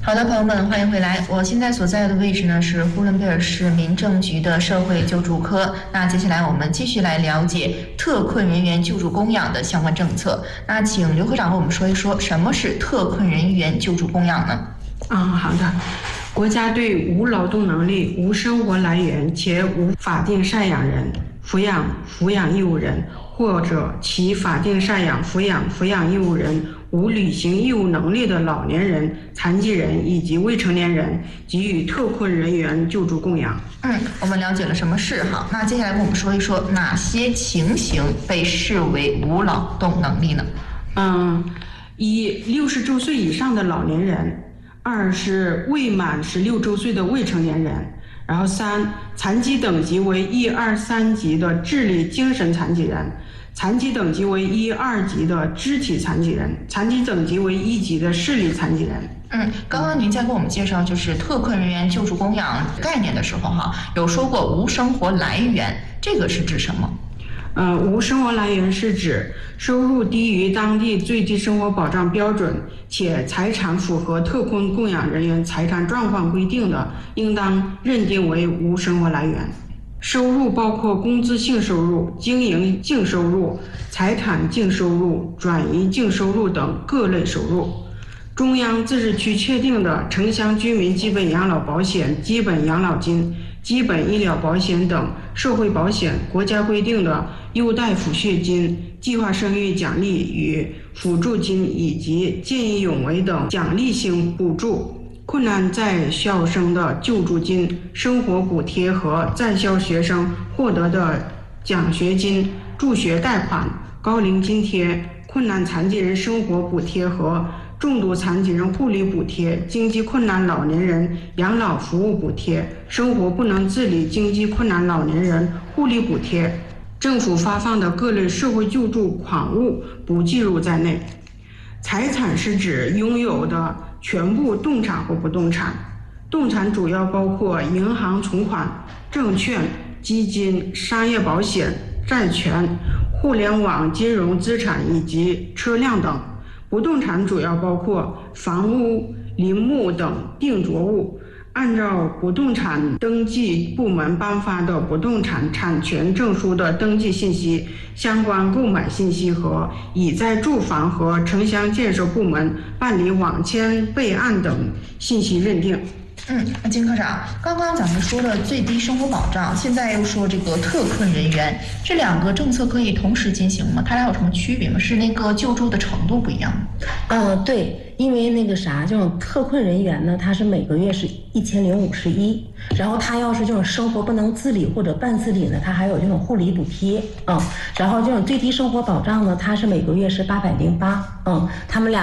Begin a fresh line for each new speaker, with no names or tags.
好的，朋友们，欢迎回来。我现在所在的位置呢是呼伦贝尔市民政局的社会救助科。那接下来我们继续来了解特困人员救助供养的相关政策。那请刘科长为我们说一说，什么是特困人员救助供养呢？
好的。国家对无劳动能力、无生活来源且无法定赡养人、抚养义务人或者其法定赡养、抚养义务人无履行义务能力的老年人、残疾人以及未成年人给予特困人员救助供养。
我们了解了什么是哈，那接下来跟我们说一说哪些情形被视为无劳动能力呢？
一，60周岁以上的老年人。2是未满16周岁的未成年人，然后3，残疾等级为1、2、3级的智力精神残疾人，残疾等级为1、2级的肢体残疾人，残疾等级为1级的视力残疾人。
刚刚您在给我们介绍就是特困人员救助供养概念的时候有说过无生活来源，这个是指什么？
无生活来源是指收入低于当地最低生活保障标准，且财产符合特困供养人员财产状况规定的，应当认定为无生活来源。收入包括工资性收入、经营净收入、财产净收入、转移净收入等各类收入。中央自治区确定的城乡居民基本养老保险、基本养老金、基本医疗保险等社会保险，国家规定的优待抚恤金、计划生育奖励与辅助金以及见义勇为等奖励性补助、困难在校生的救助金、生活补贴和在校学生获得的奖学金、助学贷款、高龄津贴、困难残疾人生活补贴和重度残疾人护理补贴、经济困难老年人养老服务补贴、生活不能自理经济困难老年人护理补贴，政府发放的各类社会救助款物不计入在内。财产是指拥有的全部动产或不动产，动产主要包括银行存款、证券、基金、商业保险、债权、互联网金融资产以及车辆等。不动产主要包括房屋、林木等定着物，按照不动产登记部门颁发的不动产产权证书的登记信息、相关购买信息和已在住房和城乡建设部门办理网签备案等信息认定。
金科长，刚刚咱们说了最低生活保障，现在又说这个特困人员，这两个政策可以同时进行吗？它俩有什么区别吗？是那个救助的程度不一样吗？
对，因为这种特困人员呢，他是每个月是1051，然后他要是这种生活不能自理或者半自理呢，他还有这种护理补贴然后这种最低生活保障呢，他是每个月是808他们俩